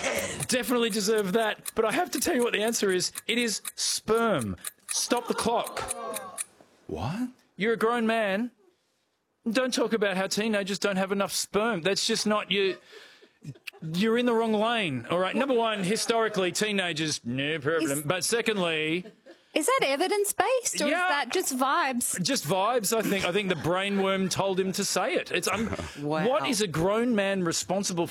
Definitely deserve that. But I have to tell you what the answer is. It is sperm. Stop the clock. What? You're a grown man. Don't talk about how teenagers don't have enough sperm. That's just not you. You're in the wrong lane. All right. Number one, historically, teenagers, no problem. But secondly... Is that evidence-based, or is that just vibes? Just vibes, I think. I think the brainworm told him to say it. It's Wow. What is a grown man responsible